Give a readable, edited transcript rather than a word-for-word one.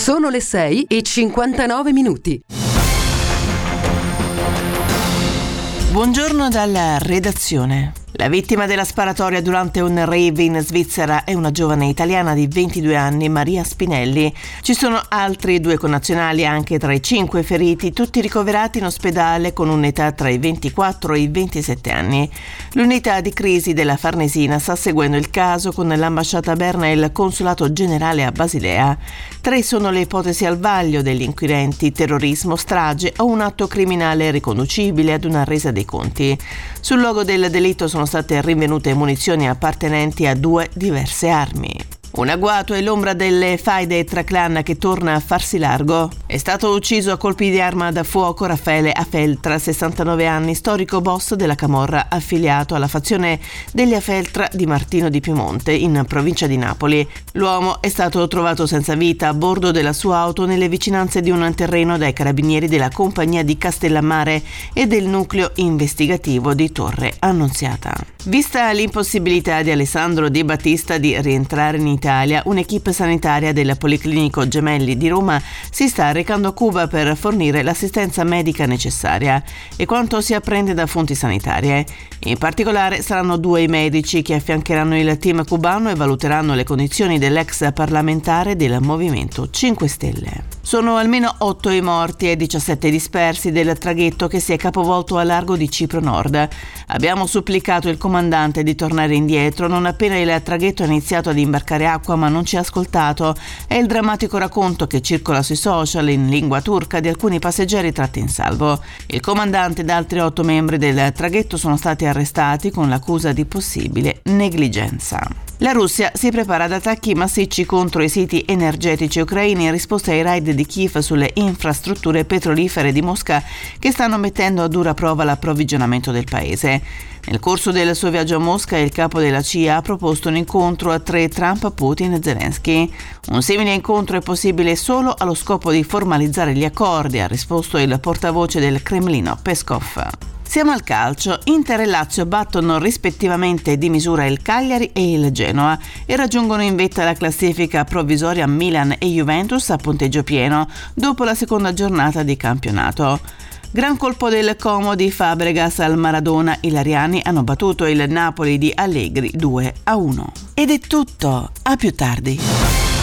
Sono le 6:59. Buongiorno dalla redazione. La vittima della sparatoria durante un rave in Svizzera è una giovane italiana di 22 anni, Maria Spinelli. Ci sono altri 2 connazionali anche tra i 5 feriti, tutti ricoverati in ospedale con un'età tra i 24 e i 27 anni. L'unità di crisi della Farnesina sta seguendo il caso con l'ambasciata a Berna e il consolato generale a Basilea. 3 sono le ipotesi al vaglio degli inquirenti: terrorismo, strage o un atto criminale riconducibile ad una resa dei conti. Sul luogo del delitto sono state rinvenute munizioni appartenenti a 2 diverse armi. Un agguato è l'ombra delle faide tra clan che torna a farsi largo. È stato ucciso a colpi di arma da fuoco Raffaele Afeltra, 69 anni, storico boss della camorra affiliato alla fazione degli Afeltra di Martino di Piemonte, in provincia di Napoli. L'uomo è stato trovato senza vita a bordo della sua auto nelle vicinanze di un terreno dai carabinieri della compagnia di Castellammare e del nucleo investigativo di Torre Annunziata. Vista l'impossibilità di Alessandro Di Battista di rientrare in Italia, un'equipe sanitaria del Policlinico Gemelli di Roma si sta recando a Cuba per fornire l'assistenza medica necessaria e quanto si apprende da fonti sanitarie. In particolare saranno 2 i medici che affiancheranno il team cubano e valuteranno le condizioni dell'ex parlamentare del Movimento 5 Stelle. Sono almeno 8 i morti e 17 i dispersi del traghetto che si è capovolto a largo di Cipro Nord. Abbiamo supplicato il comandante di tornare indietro non appena il traghetto ha iniziato ad imbarcare acqua, ma non ci ha ascoltato. È il drammatico racconto che circola sui social in lingua turca di alcuni passeggeri tratti in salvo. Il comandante ed altri 8 membri del traghetto sono stati arrestati con l'accusa di possibile negligenza. La Russia si prepara ad attacchi massicci contro i siti energetici ucraini in risposta ai raid di Kiev sulle infrastrutture petrolifere di Mosca che stanno mettendo a dura prova l'approvvigionamento del paese. Nel corso del suo viaggio a Mosca, il capo della CIA ha proposto un incontro a 3 Trump, Putin e Zelensky. Un simile incontro è possibile solo allo scopo di formalizzare gli accordi, ha risposto il portavoce del Cremlino, Peskov. Siamo al calcio. Inter e Lazio battono rispettivamente di misura il Cagliari e il Genoa e raggiungono in vetta la classifica provvisoria Milan e Juventus a punteggio pieno dopo la seconda giornata di campionato. Gran colpo del Como di Fabregas al Maradona. I lariani hanno battuto il Napoli di Allegri 2-1. Ed è tutto. A più tardi.